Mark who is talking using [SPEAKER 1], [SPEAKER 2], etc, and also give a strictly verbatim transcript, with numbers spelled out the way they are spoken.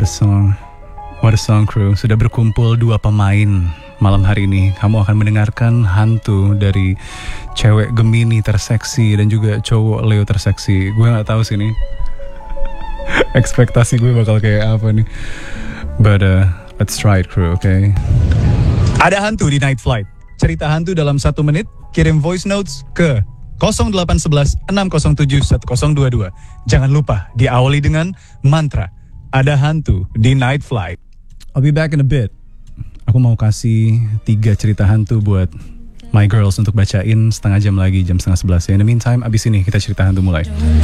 [SPEAKER 1] What a song. What a song, crew. Sudah berkumpul dua pemain malam hari ini. Kamu akan mendengarkan hantu dari cewek Gemini terseksi dan juga cowok Leo terseksi. Gue gak tahu sih nih ekspektasi gue bakal kayak apa nih. But uh, let's try it, crew, oke? Okay? Ada hantu di Night Flight. Cerita hantu dalam satu menit. Kirim voice notes ke nol delapan satu satu enam nol tujuh satu nol dua dua. Jangan lupa diawali dengan mantra ada hantu di Night Flight. I'll be back in a bit. Aku mau kasih tiga cerita hantu buat my girls untuk bacain setengah jam lagi, jam setengah sebelas. In the meantime, abis ini kita cerita hantu mulai.